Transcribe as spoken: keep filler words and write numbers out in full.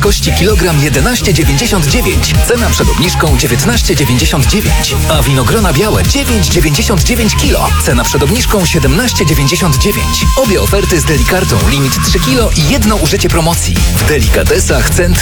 wielkości kilogram jedenaście dziewięćdziesiąt dziewięć. Cena przed obniżką dziewiętnaście dziewięćdziesiąt dziewięć. A winogrona białe dziewięć dziewięćdziesiąt dziewięć kilo. Cena przed obniżką siedemnaście dziewięćdziesiąt dziewięć. Obie oferty z Delikartą. Limit trzy kilo i jedno użycie promocji. W Delikatesach Centrum